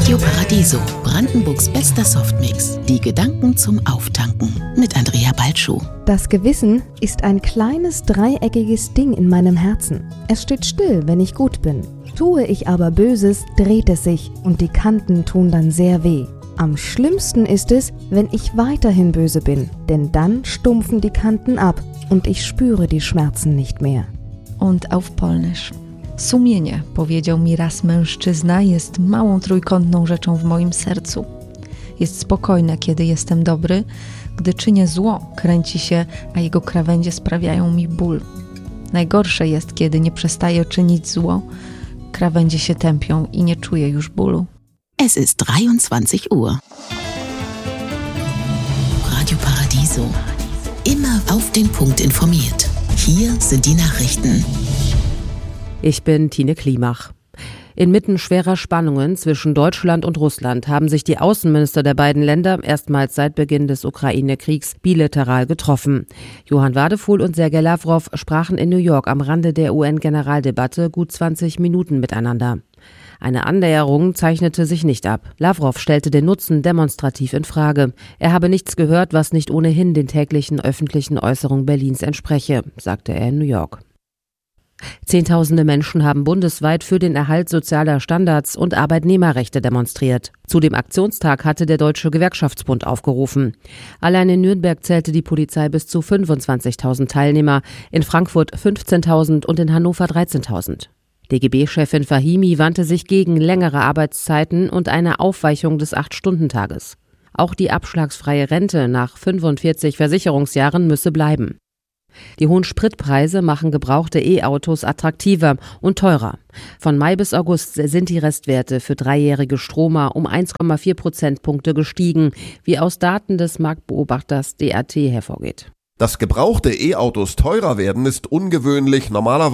Radio Paradiso, Brandenburgs bester Softmix. Die Gedanken zum Auftanken mit Andrea Balschuh. Das Gewissen ist ein kleines dreieckiges Ding in meinem Herzen. Es steht still, wenn ich gut bin. Tue ich aber Böses, dreht es sich und die Kanten tun dann sehr weh. Am schlimmsten ist es, wenn ich weiterhin böse bin, denn dann stumpfen die Kanten ab und ich spüre die Schmerzen nicht mehr. Und auf Polnisch. Sumienie, powiedział mi raz mężczyzna, jest małą trójkątną rzeczą w moim sercu. Jest spokojne, kiedy jestem dobry, gdy czynię zło, kręci się, a jego krawędzie sprawiają mi ból. Najgorsze jest, kiedy nie przestaję czynić zło, krawędzie się tępią i nie czuję już bólu. Es ist 23 Uhr. Radio Paradiso. Immer auf den Punkt informiert. Hier sind die Nachrichten. Ich bin Tine Klimach. Inmitten schwerer Spannungen zwischen Deutschland und Russland haben sich die Außenminister der beiden Länder erstmals seit Beginn des Ukraine-Kriegs bilateral getroffen. Johann Wadefuhl und Sergej Lavrov sprachen in New York am Rande der UN-Generaldebatte gut 20 Minuten miteinander. Eine Annäherung zeichnete sich nicht ab. Lavrov stellte den Nutzen demonstrativ in Frage. Er habe nichts gehört, was nicht ohnehin den täglichen öffentlichen Äußerungen Berlins entspreche, sagte er in New York. Zehntausende Menschen haben bundesweit für den Erhalt sozialer Standards und Arbeitnehmerrechte demonstriert. Zu dem Aktionstag hatte der Deutsche Gewerkschaftsbund aufgerufen. Allein in Nürnberg zählte die Polizei bis zu 25.000 Teilnehmer, in Frankfurt 15.000 und in Hannover 13.000. DGB-Chefin Fahimi wandte sich gegen längere Arbeitszeiten und eine Aufweichung des 8-Stunden-Tages. Auch die abschlagsfreie Rente nach 45 Versicherungsjahren müsse bleiben. Die hohen Spritpreise machen gebrauchte E-Autos attraktiver und teurer. Von Mai bis August sind die Restwerte für dreijährige Stromer um 1,4 Prozentpunkte gestiegen, wie aus Daten des Marktbeobachters DAT hervorgeht. Dass gebrauchte E-Autos teurer werden, ist ungewöhnlich. Normalerweise